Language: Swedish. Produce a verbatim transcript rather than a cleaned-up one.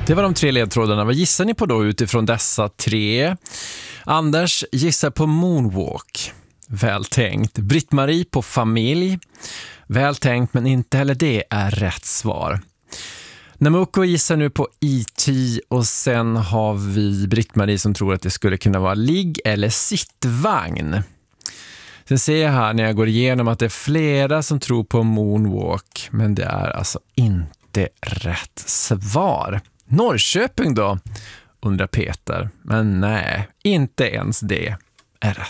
Det var de tre ledtrådarna. Vad gissar ni på då utifrån dessa tre? Anders gissar på Moonwalk. Väl tänkt. Britt-Marie på familj. Väl tänkt, men inte heller det är rätt svar. Namuko gissar nu på E T och sen har vi Britt-Marie som tror att det skulle kunna vara ligg- eller sittvagn. Sen ser jag här när jag går igenom att det är flera som tror på Moonwalk, men det är alltså inte rätt svar. Norrköping då, undrar Peter. Men nej, inte ens det är rätt.